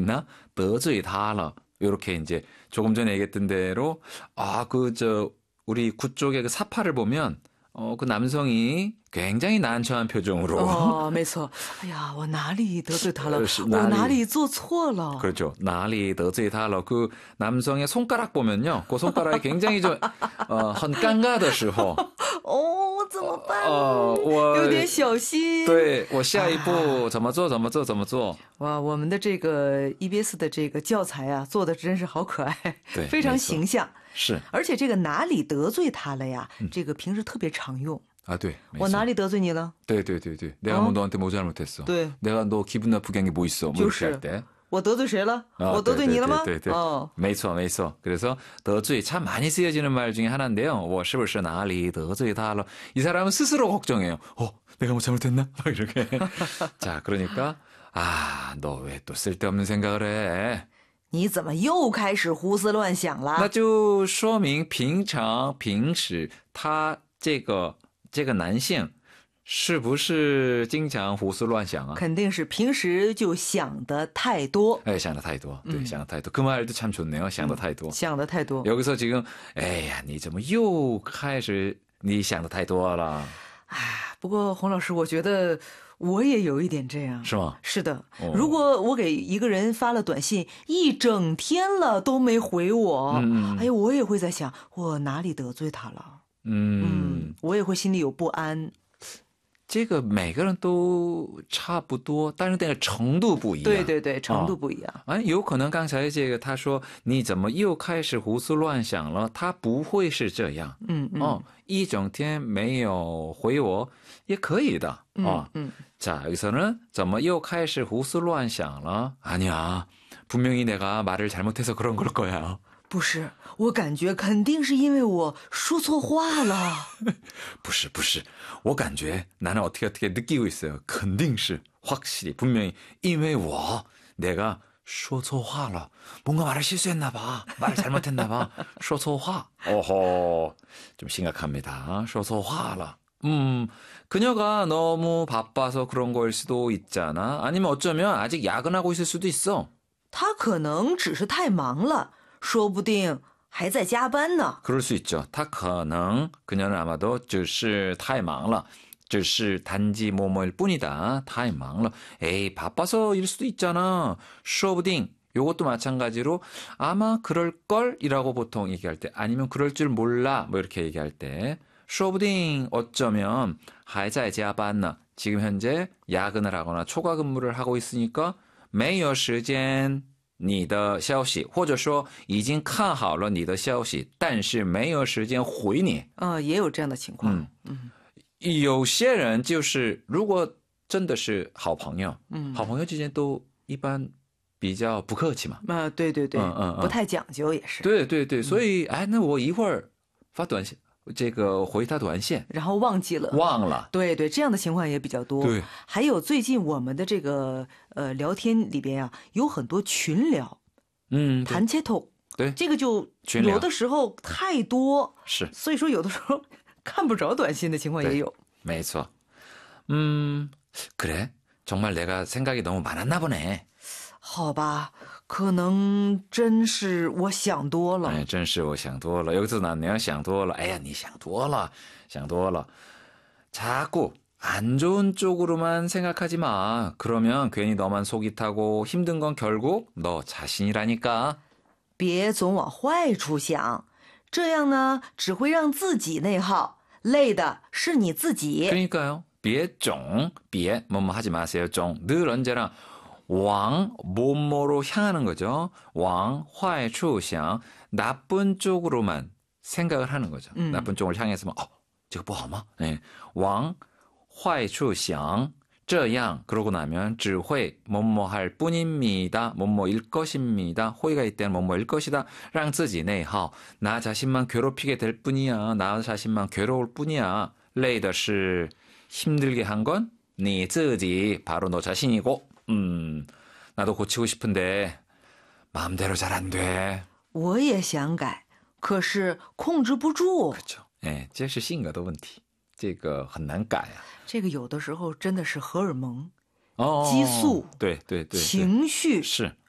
있나? 得罪他了. 이렇게 이제 조금 전에 얘기했던 대로 우리 구 쪽에 그 사파를 보면 그 남성이 굉장히 난처한 표정으로 没错. 哎呀, 我哪里得罪他了? 我哪里做错了? 그렇죠. 哪里得罪他了? 그 남성의 손가락 보면요. 그 손가락이 굉장히 좀 很尴尬的时候. 怎么办? 有点小心. 对，我下一步怎么做？ 哇，我们的这个 EBS 的这个教材啊，做的真是好可爱，非常形象。 是， 而且这个哪里得罪他了呀？这个平时特别常用。 啊，对， 我哪里得罪你了？ 对，내가 뭐 너한테 뭐 잘못했어? 对， 내가 너 기분 나쁘게 한 게 뭐 있어? 就是我得罪谁了？我得罪你了吗？ 对，没错。그래서 得罪참 많이 쓰여지는 말 중에 하나인데요. 我是不是哪里得罪他了? 이 사람은 스스로 걱정해요. 내가 뭐 잘못했나? 이렇게. 자, 그러니까 너 왜 또 쓸데없는 생각을 해? 你怎么又开始胡思乱想了？ 那就说明平时他这个男性是不是经常胡思乱想啊？ 肯定是平时就想得太多。 想得太多. 네, 想得太多. 그 말도 참 좋네요. 想得太多. 想得太多. 여기서 지금 哎呀你怎么又开始你想得太多了？ 不过洪老师，我觉得我也有一点这样。 是吗？ 是的。如果我给一个人发了短信，一整天了都没回我，我也会在想，我哪里得罪他了？我也会心里有不安。 这个每个人都差不多，但是那个程度不一样。 对，程度不一样。 有可能刚才这个他说你怎么又开始胡思乱想了，他不会是这样。一整天没有回我也可以的。자, 여기서는 怎么又开始胡思乱想了? 아니야. 분명히 내가 말을 잘못해서 그런 걸 거야. 不是，我感觉肯定是因为我说错话了。 不是，我感觉나는 어떻게 느끼고 있어요. 肯定是 확실히 분명히 因为我 내가 说错话了. 뭔가 말을 실수했나 봐. 말을 잘못했나 봐. 说错话. 어허. 좀 심각합니다. 说错话了. 그녀가 너무 바빠서 그런 거일 수도 있잖아. 아니면 어쩌면 아직 야근하고 있을 수도 있어. 他可能只是太忙了，说不定还在加班呢. 그럴 수 있죠. 他可能 그녀는 아마도 只是太忙了. 只是 단지 뭐뭐일 뿐이다. 太忙了. 에이, 바빠서일 수도 있잖아. 说不定 요것도 마찬가지로 아마 그럴걸이라고 보통 얘기할 때, 아니면 그럴 줄 몰라 뭐 이렇게 얘기할 때, 说不定 어쩌면 还在加班呢. 지금 현재 야근을 하거나 초과 근무를 하고 있으니까 没有时间你的消息，或者说已经看好了你的消息，但是没有时间回你。 也有这样的情况。 有些人就是如果真的是好朋友，好朋友之间都一般比较不客气嘛。 对，不太讲究也是。 对，所以那我一会儿发短信，这个回他短信， 然后忘了。对，这样的情况也比较多。 对， 还有最近我们的这个聊天里边啊，有很多群聊，谈切头， 对， 这个就有的时候太多， 是， 所以说有的时候看不着短信的情况也有。 没错。그래? 정말 내가 생각이 너무 많았나 보네. 好吧，可能真是我想多了。 真是我想多了。 여기서 나네요. 想多了. 哎呀, 你想多了. 자꾸 안 좋은 쪽으로만 생각하지 마. 그러면 괜히 너만 속이 타고 힘든 건 결국 너 자신이라니까. 别总往坏处想，这样呢只会让自己内耗，累的是你自己。 그러니까요. 别总, 别 뭐뭐 하지 마세요. 좀 늘 언제나 왕, 뭐뭐로 향하는 거죠. 왕, 坏处想, 나쁜 쪽으로만 생각을 하는 거죠. 나쁜 쪽을 향해서만, 这个不好吗? 네. 왕, 坏处想, 这样, 그러고 나면, 只会, 뭐뭐 할 뿐입니다. 뭐뭐일 것입니다. 호의가 있다는 뭐뭐일 것이다. 让自己内耗, 나 자신만 괴롭히게 될 뿐이야. 나 자신만 괴로울 뿐이야. 累的是 힘들게 한 건 你自己, 바로 너 자신이고, 나도 고치고 싶은데 마음대로 잘 안 돼. 我也想改，可是控制不住。 그렇죠. 예, 这是性格的问题，这个很难改啊。 这个有的时候真的是荷尔蒙、激素， 对， 情绪是